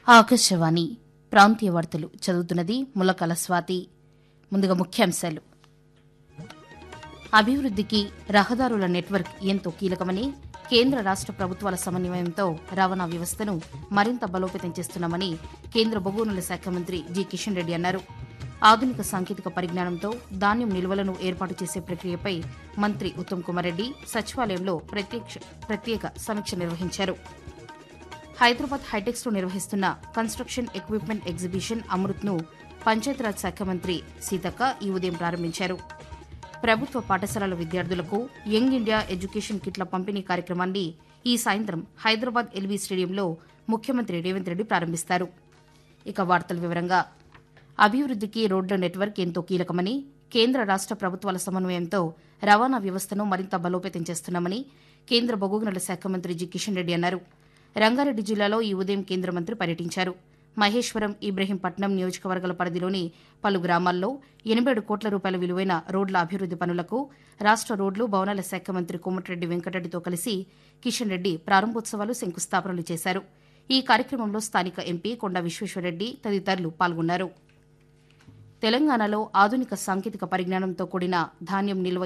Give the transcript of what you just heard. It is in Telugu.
ఆకాశవాణి ప్రాంతీయ వార్తలు చదువుతున్నది ములకల స్వాతి. ముందుగా ముఖ్యాంశాలు. అభివృద్దికి రహదారుల నెట్వర్క్ ఎంతో కీలకమని, కేంద్ర రాష్ట ప్రభుత్వాల సమన్వయంతో రవాణా వ్యవస్థను మరింత బలోపేతం చేస్తున్నామని కేంద్ర బొగ్గుగనుల శాఖ మంత్రి జి కిషన్ రెడ్డి అన్నారు. ఆధునిక సాంకేతిక పరిజ్ఞానంతో ధాన్యం నిల్వలను ఏర్పాటు చేసే ప్రక్రియపై మంత్రి ఉత్తమ్ కుమార్ రెడ్డి సచివాలయంలో ప్రత్యేక సమీక్ష నిర్వహించారు. హైదరాబాద్ హైటెక్స్లో నిర్వహిస్తున్న కన్స్ట్రక్షన్ ఎక్విప్మెంట్ ఎగ్జిబిషన్ అమృత్ను పంచాయతీరాజ్ శాఖ మంత్రి సీతక్క ఈ ఉదయం ప్రారంభించారు. ప్రభుత్వ పాఠశాలల విద్యార్థులకు యంగ్ ఇండియా ఎడ్యుకేషన్ కిట్ల పంపిణీ కార్యక్రమాన్ని ఈ సాయంత్రం హైదరాబాద్ ఎల్బీ స్టేడియంలో ముఖ్యమంత్రి రేవంత్ రెడ్డి ప్రారంభిస్తారు. ఇక వార్తల వివరంగా. అభివృద్దికి రోడ్ల నెట్వర్క్ ఎంతో కీలకమని, కేంద్ర రాష్ట ప్రభుత్వాల సమన్వయంతో రవాణా వ్యవస్థను మరింత బలోపేతం చేస్తున్నామని కేంద్ర బొగ్గుగనుల శాఖ మంత్రి జి కిషన్ రెడ్డి అన్నారు. రంగారెడ్డి జిల్లాలో ఈ ఉదయం కేంద్ర మంత్రి పర్యటించారు. మహేశ్వరం, ఇబ్రహీంపట్నం నియోజకవర్గాల పరిధిలోని పలు గ్రామాల్లో 87 కోట్ల రూపాయల విలువైన రోడ్ల అభివృద్ది పనులకు రాష్ట రోడ్లు, భవనాల శాఖ మంత్రి కోమటిరెడ్డి వెంకటరెడ్డితో కలిసి కిషన్ రెడ్డి ప్రారంభోత్సవాలు, శంకుస్థాపనలు చేశారు. ఈ కార్యక్రమంలో స్థానిక ఎంపీ కొండా విశ్వేశ్వరరెడ్డి తదితరులు పాల్గొన్నారు. తెలంగాణలో ఆధునిక సాంకేతిక పరిజ్ఞానంతో కూడిన ధాన్యం నిల్వ